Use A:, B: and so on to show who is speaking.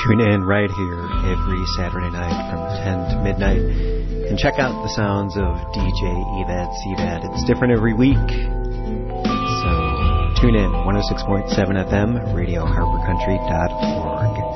A: Tune in right here every Saturday night from 10 to midnight and check out the sounds of DJ Evad Sevad. It's different every week. So tune in, 106.7 FM, RadioHarperCountry.org.